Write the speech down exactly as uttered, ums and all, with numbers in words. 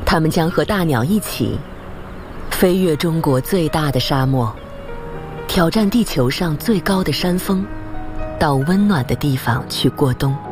他们将和大鸟一起飞越中国最大的沙漠，挑战地球上最高的山峰，到温暖的地方去过冬。